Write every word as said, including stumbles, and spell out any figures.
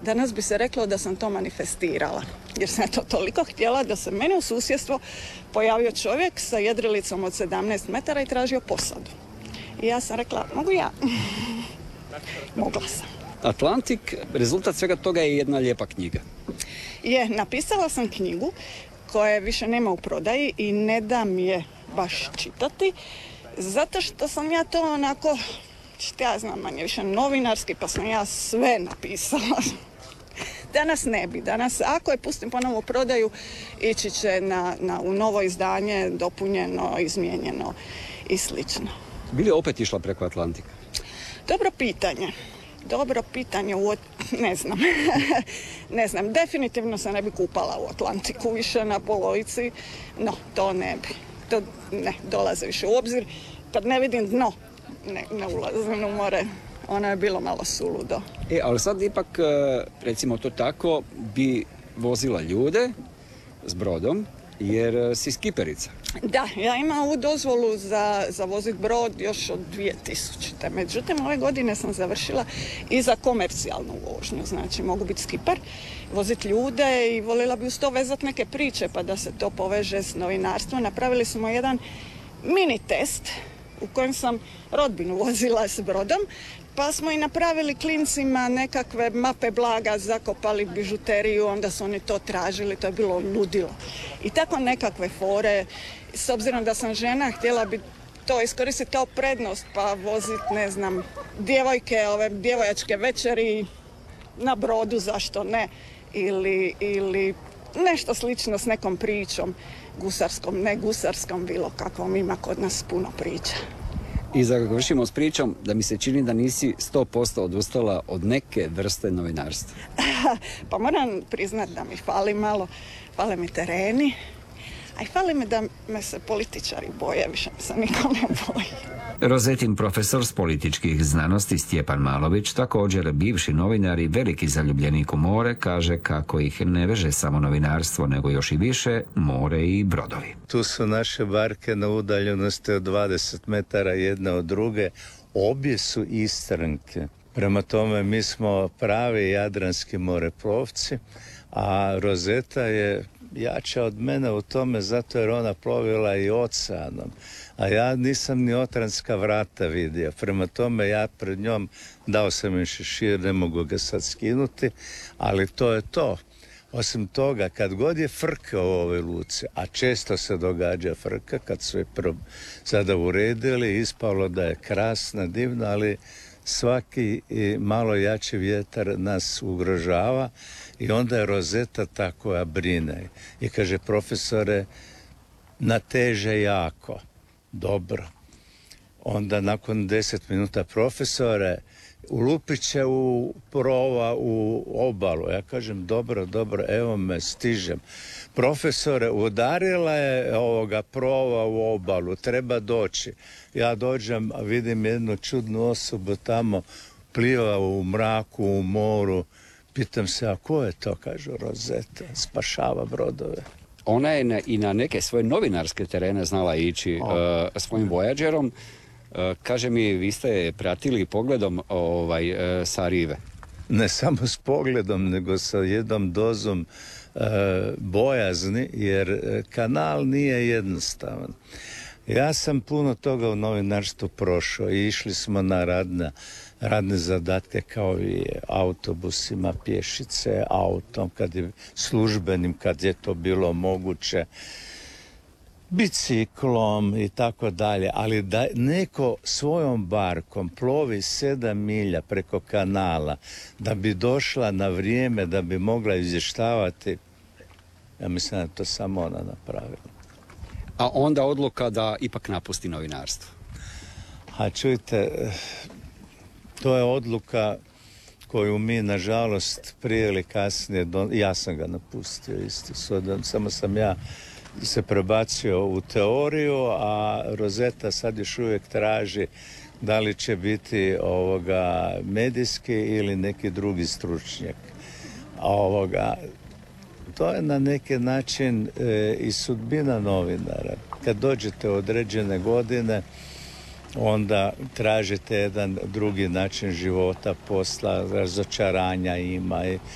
danas bi se reklo da sam to manifestirala. Jer sam to toliko htjela da se meni u susjedstvo pojavio čovjek sa jedrilicom od sedamnaest metara i tražio posadu. I ja sam rekla, mogu ja? Mogla sam. Atlantik, rezultat svega toga je jedna lijepa knjiga. Je, napisala sam knjigu koje više nema u prodaji i ne dam je baš čitati, zato što sam ja to onako, što ja znam, manje više novinarski, pa sam ja sve napisala. Danas ne bi. Danas, ako je pustim ponovo u prodaju, ići će na, na, u novo izdanje, dopunjeno, izmijenjeno i slično. Bi li opet išla preko Atlantika? Dobro pitanje. Dobro pitanje, u, ne znam. ne znam, definitivno se ne bi kupala u Atlantiku više na polovici, no, to ne bi. To ne dolaze više u obzir. Kad ne vidim dno, ne, ne ulazim u more. Ono je bilo malo suludo. E, ali sad ipak, recimo to tako, bi vozila ljude s brodom, jer si skiperica. Da, ja imam ovu dozvolu za, za vozit brod još od dvije tisućite. Međutim, ove godine sam završila i za komercijalnu vožnju. Znači, mogu biti skipar, vozit ljude i voljela bi uz to vezati neke priče, pa da se to poveže s novinarstvom. Napravili smo jedan mini test u kojem sam rodbinu vozila s brodom, pa smo i napravili klincima nekakve mape blaga, zakopali bižuteriju, onda su oni to tražili, to je bilo ludilo. I tako nekakve fore, s obzirom da sam žena, htjela bi to iskoristiti kao prednost, pa vozit, ne znam, djevojke, ove djevojačke večeri na brodu, zašto ne, ili, ili nešto slično s nekom pričom, gusarskom, ne gusarskom, bilo kakvom, ima kod nas puno priča. I završimo s pričom da mi se čini da nisi sto posto odustala od neke vrste novinarstva. Pa moram priznat da mi fali malo, fale mi tereni, a i fali mi da me se političari boje, više se niko ne boji. Rozetin profesor s političkih znanosti Stjepan Malović, također bivši novinar i veliki zaljubljenik u more, kaže kako ih ne veže samo novinarstvo, nego još i više more i brodovi. Tu su naše barke na udaljenosti od dvadeset metara jedna od druge, obje su istrnke. Prema tome mi smo pravi jadranski moreplovci, a Rozeta je jača od mene u tome zato jer ona plovila i oceanom, a ja nisam ni Otranska vrata vidio. Prema tome ja pred njom dao sam im šešir, ne mogu ga sad skinuti, ali to je to. Osim toga, kad god je frka u ovoj luci, a često se događa frka, kad su je pro... sada uredili, ispalo da je krasna, divna, ali svaki malo jači vjetar nas ugrožava i onda je Rozeta ta koja brine. I kaže, profesore, nateže jako. Dobro. Onda nakon deset minuta, profesore, ulupit će u prova u obalu. Ja kažem, dobro, dobro, evo me, stižem. Profesore, udarila je ovoga prova u obalu, treba doći. Ja dođem, a vidim jednu čudnu osobu tamo, pliva u mraku, u moru. Pitam se, a ko je to? Kažu, Rozeta, spašava brodove. Ona je na, i na neke svoje novinarske terene znala ići uh, svojim Voyagerom. Uh, kaže mi, vi ste pratili pogledom ovaj, uh, sa rive. Ne samo s pogledom, nego sa jednom dozom uh, bojazni, jer kanal nije jednostavan. Ja sam puno toga u novinarstvu prošao i išli smo na radne, radne zadatke kao i autobusima, pješice, autom, kad je službenim, kad je to bilo moguće, biciklom i tako dalje, ali da neko svojom barkom plovi sedam milja preko kanala da bi došla na vrijeme, da bi mogla izvještavati, ja mislim da je to samo ona napravila. A onda odluka da ipak napusti novinarstvo? A čujte, to je odluka koju mi, nažalost, prije ili kasnije, don... ja sam ga napustio isto, samo sam ja se prebacio u teoriju, a Rozeta sad još uvijek traži da li će biti ovoga medijski ili neki drugi stručnjak. A ovoga, to je na neki način e, i sudbina novinara. Kad dođete u određene godine, onda tražite jedan drugi način života, posla, razočaranja ima i